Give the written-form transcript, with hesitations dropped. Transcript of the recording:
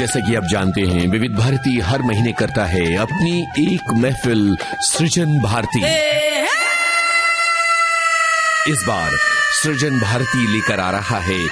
जैसा कि आप जानते हैं, विविध भारती हर महीने करता है अपनी एक महफिल सृजन भारती। इस बार सृजन भारती लेकर आ रहा है